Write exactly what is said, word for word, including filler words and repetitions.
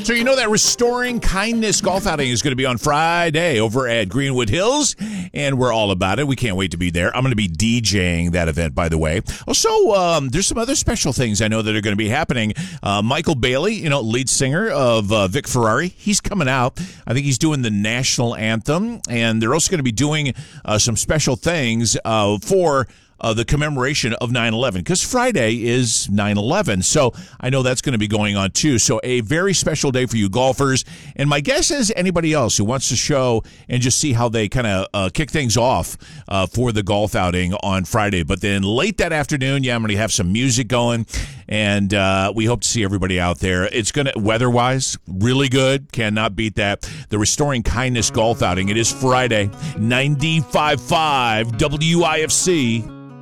So you know that Restoring Kindness golf outing is going to be on Friday over at Greenwood Hills, and we're all about it. We can't wait to be there. I'm going to be DJing that event, by the way. Also, um, there's some other special things I know that are going to be happening. Uh, Michael Bailey, you know, lead singer of uh, Vic Ferrari, he's coming out. I think he's doing the national anthem, and they're also going to be doing uh, some special things uh, for Uh, the commemoration of nine eleven, because Friday is nine eleven. So I know that's going to be going on too. So a very special day for you golfers. And my guess is anybody else who wants to show and just see how they kind of uh, kick things off uh, for the golf outing on Friday. But then late that afternoon, yeah, I'm going to have some music going. And uh, we hope to see everybody out there. It's going to, weather-wise, really good. Cannot beat that. The Restoring Kindness golf outing. It is Friday, ninety-five point five W I F C.